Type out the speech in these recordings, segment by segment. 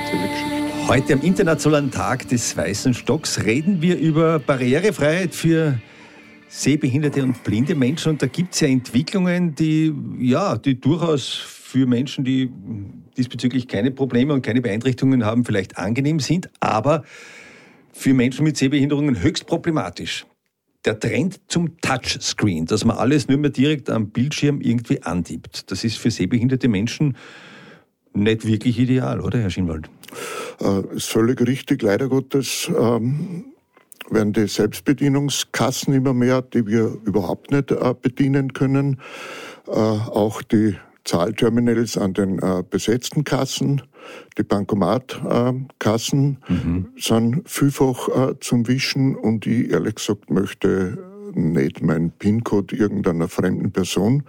spezielle Geschichte. Heute am Internationalen Tag des Weißen Stocks reden wir über Barrierefreiheit für sehbehinderte und blinde Menschen. Und da gibt es ja Entwicklungen, die durchaus für Menschen, die diesbezüglich keine Probleme und keine Beeinträchtigungen haben, vielleicht angenehm sind, aber für Menschen mit Sehbehinderungen höchst problematisch. Der Trend zum Touchscreen, dass man alles nur mehr direkt am Bildschirm irgendwie antippt, das ist für sehbehinderte Menschen nicht wirklich ideal, oder, Herr Schinwald? Ist völlig richtig. Leider Gottes werden die Selbstbedienungskassen immer mehr, die wir überhaupt nicht bedienen können. Auch die Zahlterminals an den besetzten Kassen, die Bankomatkassen sind vielfach zum Wischen, und ich ehrlich gesagt möchte nicht meinen PIN-Code irgendeiner fremden Person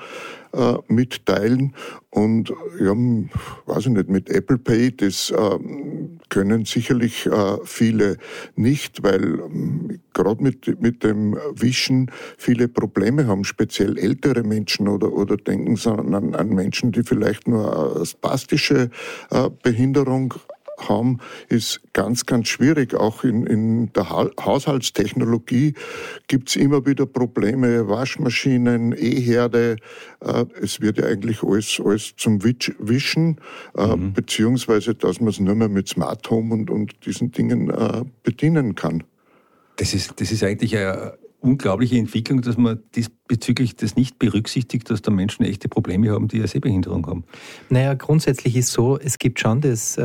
mitteilen. Und ja, weiß ich nicht, mit Apple Pay, das können sicherlich viele nicht, weil gerade mit dem Wischen viele Probleme haben, speziell ältere Menschen oder denken Sie an Menschen, die vielleicht nur eine spastische Behinderung haben, ist ganz, ganz schwierig. Auch in der Haushaltstechnologie gibt es immer wieder Probleme. Waschmaschinen, E-Herde, es wird ja eigentlich alles zum Wischen, beziehungsweise dass man es nur mehr mit Smart Home und diesen Dingen bedienen kann. Das ist eigentlich eine unglaubliche Entwicklung, dass man diesbezüglich das nicht berücksichtigt, dass da Menschen echte Probleme haben, die eine Sehbehinderung haben. Naja, grundsätzlich ist so, es gibt schon das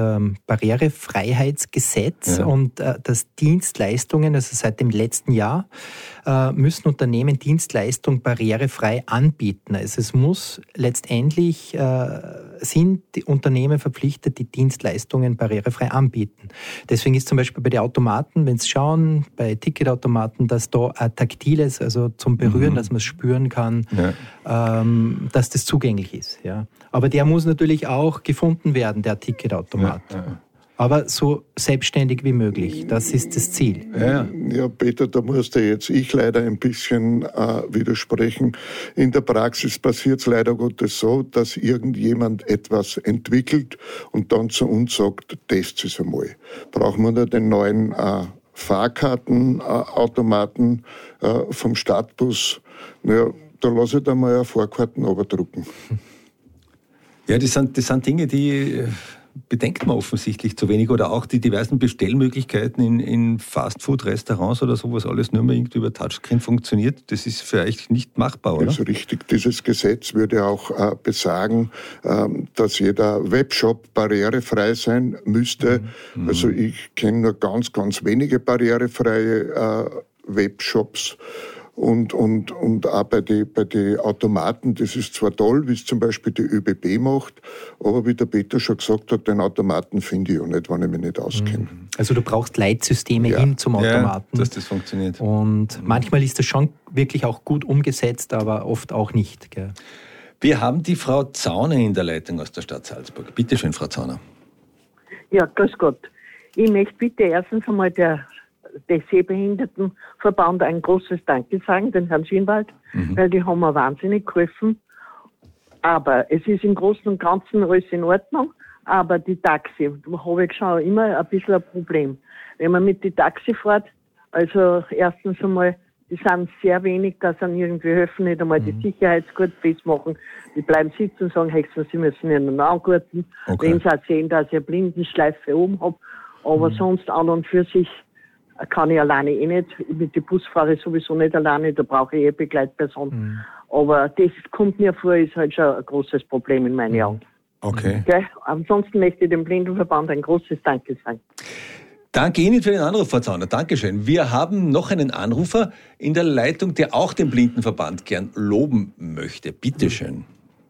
Barrierefreiheitsgesetz und das Dienstleistungen, also seit dem letzten Jahr, müssen Unternehmen Dienstleistungen barrierefrei anbieten. Also es muss letztendlich, sind die Unternehmen verpflichtet, die Dienstleistungen barrierefrei anbieten. Deswegen ist zum Beispiel bei den Automaten, wenn Sie schauen, bei Ticketautomaten, dass da ein taktiles, also zum Berühren, dass man es spüren kann, dass das zugänglich ist. Ja. Aber der muss natürlich auch gefunden werden, der Ticketautomat. Ja. Aber so selbstständig wie möglich, das ist das Ziel. Ja, Peter, da musste jetzt ich leider ein bisschen widersprechen. In der Praxis passiert es leider Gottes so, dass irgendjemand etwas entwickelt und dann zu uns sagt, testet es einmal. Brauchen wir nur den neuen Fahrkartenautomaten vom Stadtbus. Ja, da lasse ich da mal eine Fahrkarten abdrucken. Ja, das sind Dinge, die bedenkt man offensichtlich zu wenig. Oder auch die diversen Bestellmöglichkeiten in Fastfood-Restaurants oder sowas, alles nur mehr irgendwie über Touchscreen funktioniert. Das ist für euch nicht machbar, oder? Das ist richtig. Dieses Gesetz würde auch besagen, dass jeder Webshop barrierefrei sein müsste. Also ich kenne nur ganz, ganz wenige barrierefreie Webshops. Und auch bei den Automaten, das ist zwar toll, wie es zum Beispiel die ÖBB macht, aber wie der Peter schon gesagt hat, den Automaten finde ich auch nicht, wenn ich mich nicht auskenne. Also du brauchst Leitsysteme hin zum Automaten. Dass das funktioniert. Und manchmal ist das schon wirklich auch gut umgesetzt, aber oft auch nicht. Gell? Wir haben die Frau Zauner in der Leitung aus der Stadt Salzburg. Bitte schön, Frau Zauner. Ja, grüß Gott. Ich möchte bitte erstens einmal der Sehbehindertenverband ein großes Danke sagen, den Herrn Schinwald, weil die haben mir wahnsinnig geholfen. Aber es ist im Großen und Ganzen alles in Ordnung, aber die Taxi, da habe ich schon immer ein bisschen ein Problem. Wenn man mit die Taxi fährt, also erstens einmal, die sind sehr wenig, da sind irgendwie helfen, nicht einmal die Sicherheitsgurt festmachen. Die bleiben sitzen und sagen, Hexen, Sie müssen ihnen angurten. Okay. Wenn sie auch sehen, dass ich eine Blindenschleife oben habe. Aber sonst an und für sich kann ich alleine nicht. Mit dem Bus fahre ich sowieso nicht alleine, da brauche ich Begleitperson. Aber das kommt mir vor, ist halt schon ein großes Problem in meinen Augen. Okay. Ansonsten möchte ich dem Blindenverband ein großes Danke sagen. Danke Ihnen für den Anruf, Frau Zauner. Dankeschön. Wir haben noch einen Anrufer in der Leitung, der auch den Blindenverband gern loben möchte. Bitte schön.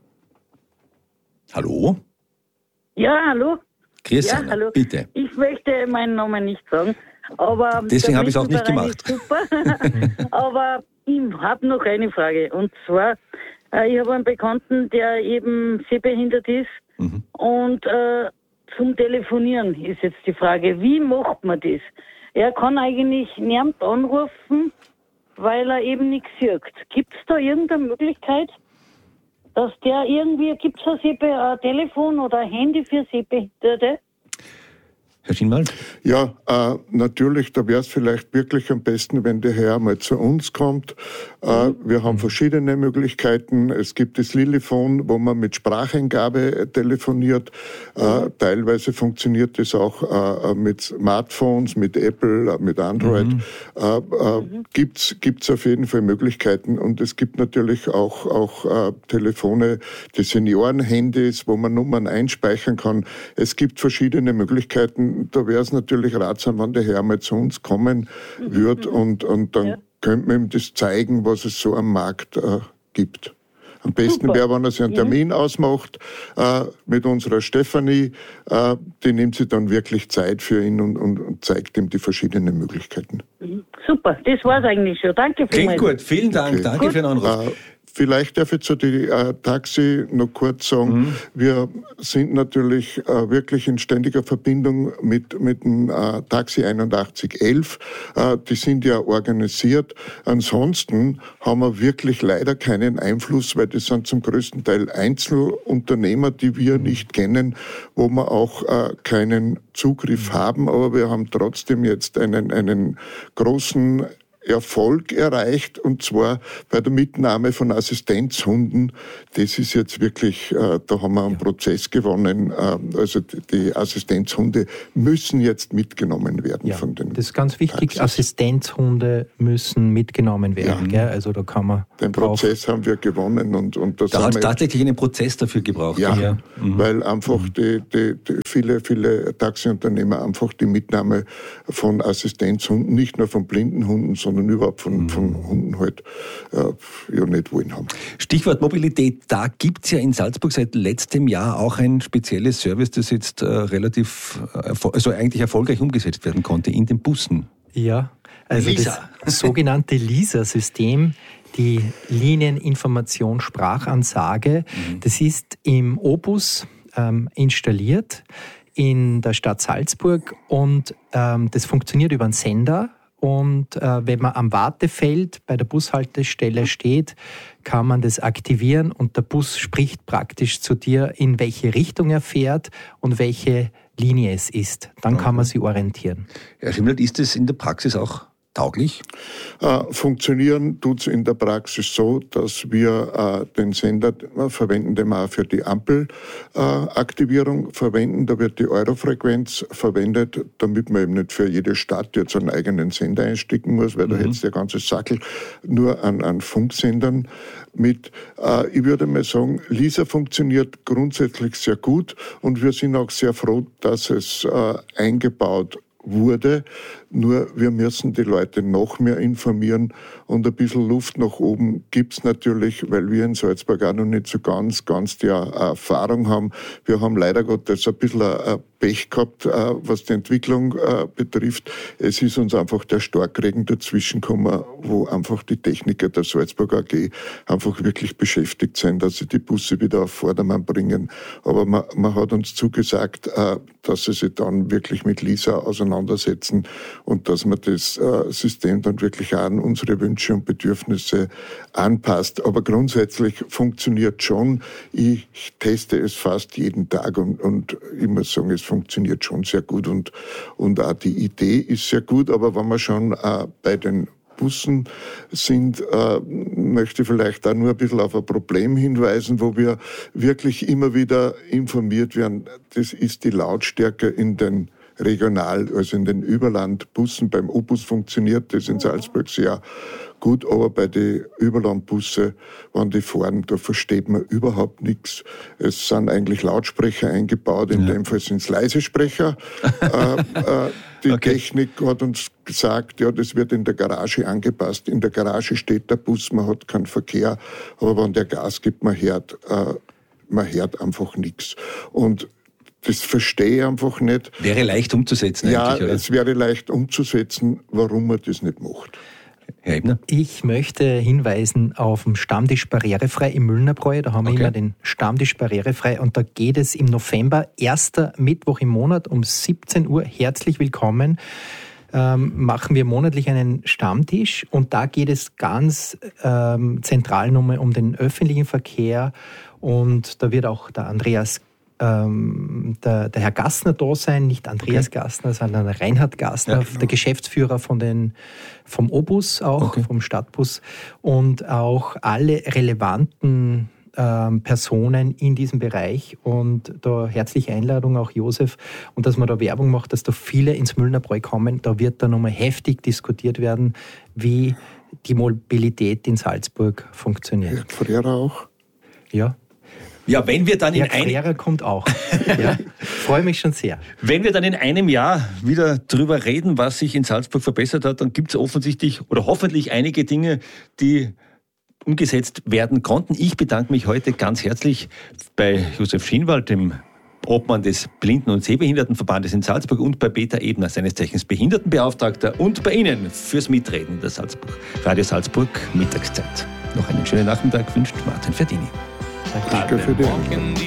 Hallo? Ja, hallo. Grüß Sie, hallo. Bitte. Ich möchte meinen Namen nicht sagen, aber deswegen habe ich es auch nicht gemacht. Super. Aber ich habe noch eine Frage. Und zwar, ich habe einen Bekannten, der eben sehbehindert ist. Und zum Telefonieren ist jetzt die Frage, wie macht man das? Er kann eigentlich niemand anrufen, weil er eben nichts sieht. Gibt es da irgendeine Möglichkeit, dass der irgendwie, gibt es ein Telefon oder ein Handy für Sehbehinderte? Herr Schienwald? Ja, natürlich, da wäre es vielleicht wirklich am besten, wenn der Herr mal zu uns kommt. Wir haben verschiedene Möglichkeiten. Es gibt das Lilifon, wo man mit Spracheingabe telefoniert. Teilweise funktioniert das auch mit Smartphones, mit Apple, mit Android. Gibt's auf jeden Fall Möglichkeiten. Und es gibt natürlich auch Telefone, die Seniorenhandys, wo man Nummern einspeichern kann. Es gibt verschiedene Möglichkeiten. Da wäre es natürlich ratsam, wenn der Herr mal zu uns kommen würde und dann könnte man ihm das zeigen, was es so am Markt gibt. Am besten wäre, wenn er sich einen Termin ausmacht mit unserer Stefanie. Die nimmt sich dann wirklich Zeit für ihn und zeigt ihm die verschiedenen Möglichkeiten. Super, das war's eigentlich schon. Danke vielmals. Klingt gut, vielen Dank. Okay. Danke für den Anruf. Vielleicht darf ich zu die Taxi noch kurz sagen, wir sind natürlich wirklich in ständiger Verbindung mit dem Taxi 8111. Die sind ja organisiert. Ansonsten haben wir wirklich leider keinen Einfluss, weil das sind zum größten Teil Einzelunternehmer, die wir nicht kennen, wo wir auch keinen Zugriff haben. Aber wir haben trotzdem jetzt einen großen Erfolg erreicht, und zwar bei der Mitnahme von Assistenzhunden. Das ist jetzt wirklich, da haben wir einen Prozess gewonnen. Also die Assistenzhunde müssen jetzt mitgenommen werden von den Das ist ganz wichtig. Taxis. Assistenzhunde müssen mitgenommen werden. Gell? Also da kann man den Prozess haben wir gewonnen und das da hat es tatsächlich einen Prozess dafür gebraucht. Ja. Weil einfach die viele Taxiunternehmer einfach die Mitnahme von Assistenzhunden, nicht nur von blinden Hunden, sondern überhaupt von Hunden halt nicht wollen haben. Stichwort Mobilität, da gibt es ja in Salzburg seit letztem Jahr auch ein spezielles Service, das jetzt eigentlich erfolgreich umgesetzt werden konnte in den Bussen. Ja, also Lisa. Das sogenannte Lisa-System, die Linieninformation-Sprachansage, das ist im O-Bus installiert in der Stadt Salzburg und das funktioniert über einen Sender. Und wenn man am Wartefeld bei der Bushaltestelle steht, kann man das aktivieren und der Bus spricht praktisch zu dir, in welche Richtung er fährt und welche Linie es ist. Dann kann man sich orientieren. Herr Schimmelt, ist das in der Praxis auch tauglich? Funktionieren tut es in der Praxis so, dass wir den Sender verwenden, den wir auch für die Ampelaktivierung verwenden. Da wird die Eurofrequenz verwendet, damit man eben nicht für jede Stadt jetzt einen eigenen Sender einstecken muss, weil da hätte der ganze Sackel nur an Funksendern mit. Ich würde mal sagen, Lisa funktioniert grundsätzlich sehr gut und wir sind auch sehr froh, dass es eingebaut wurde. Nur wir müssen die Leute noch mehr informieren und ein bisschen Luft nach oben gibt's natürlich, weil wir in Salzburg auch noch nicht so ganz die Erfahrung haben. Wir haben leider Gottes ein bisschen Pech gehabt, was die Entwicklung betrifft. Es ist uns einfach der Starkregen dazwischen gekommen, wo einfach die Techniker der Salzburg AG einfach wirklich beschäftigt sind, dass sie die Busse wieder auf Vordermann bringen. Aber man hat uns zugesagt, dass sie sich dann wirklich mit Lisa auseinandersetzen und dass man das System dann wirklich auch an unsere Wünsche und Bedürfnisse anpasst. Aber grundsätzlich funktioniert schon. Ich teste es fast jeden Tag und ich muss sagen, es funktioniert schon sehr gut und auch die Idee ist sehr gut. Aber wenn wir schon bei den Bussen sind, möchte ich vielleicht auch nur ein bisschen auf ein Problem hinweisen, wo wir wirklich immer wieder informiert werden. Das ist die Lautstärke in den also in den Überlandbussen. Beim O-Bus funktioniert das in Salzburg sehr gut, aber bei den Überlandbusse, wenn die fahren, da versteht man überhaupt nichts. Es sind eigentlich Lautsprecher eingebaut, in dem Fall sind es Leisesprecher. Die Technik hat uns gesagt, ja, das wird in der Garage angepasst. In der Garage steht der Bus, man hat keinen Verkehr, aber wenn der Gas gibt, man hört einfach nichts. Und das verstehe ich einfach nicht. Wäre leicht umzusetzen eigentlich, oder? Ja, es wäre leicht umzusetzen, warum man das nicht macht. Herr Ebner? Ich möchte hinweisen auf den Stammtisch Barrierefrei im Müllnerbräu. Da haben wir immer den Stammtisch Barrierefrei und da geht es im November, erster Mittwoch im Monat um 17 Uhr. Herzlich willkommen. Machen wir monatlich einen Stammtisch und da geht es ganz zentral nochmal um den öffentlichen Verkehr und da wird auch der Andreas der Herr Gassner da sein, nicht Andreas Gassner, sondern Reinhard Gassner, der Geschäftsführer vom Obus auch, vom Stadtbus, und auch alle relevanten Personen in diesem Bereich, und da herzliche Einladung auch Josef, und dass man da Werbung macht, dass da viele ins Müllnerbräu kommen. Da wird dann nochmal heftig diskutiert werden, wie die Mobilität in Salzburg funktioniert. Frera auch? Ja. Ja, wenn wir dann Frera kommt auch. Ja, freue mich schon sehr. Wenn wir dann in einem Jahr wieder drüber reden, was sich in Salzburg verbessert hat, dann gibt es offensichtlich oder hoffentlich einige Dinge, die umgesetzt werden konnten. Ich bedanke mich heute ganz herzlich bei Josef Schienwald, dem Obmann des Blinden- und Sehbehindertenverbandes in Salzburg, und bei Peter Ebner, seines Zeichens Behindertenbeauftragter, und bei Ihnen fürs Mitreden der Radio Salzburg Mittagszeit. Noch einen schönen Nachmittag wünscht Martin Verdini. Danke für die Einladung.